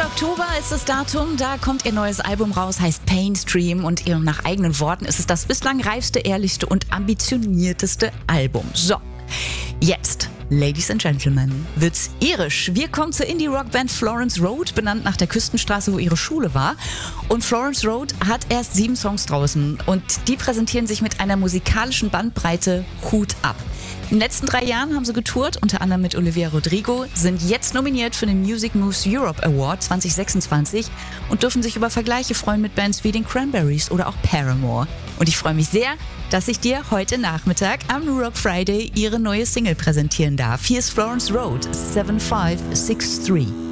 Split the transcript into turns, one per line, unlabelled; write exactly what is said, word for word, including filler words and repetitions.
siebter Oktober ist das Datum, da kommt ihr neues Album raus, heißt Painstream und ihr nach eigenen Worten ist es das bislang reifste, ehrlichste und ambitionierteste Album. So, jetzt, Ladies and Gentlemen, wird's irisch. Wir kommen zur Indie-Rock-Band Florence Road, benannt nach der Küstenstraße, wo ihre Schule war. Und Florence Road hat erst sieben Songs draußen und die präsentieren sich mit einer musikalischen Bandbreite Hut ab. In den letzten drei Jahren haben sie getourt, unter anderem mit Olivia Rodrigo, sind jetzt nominiert für den Music Moves Europe Award zwanzig sechsundzwanzig und dürfen sich über Vergleiche freuen mit Bands wie den Cranberries oder auch Paramore. Und ich freue mich sehr, dass ich dir heute Nachmittag am Rock Friday ihre neue Single präsentieren darf. Hier ist Florence Road, seven five six three.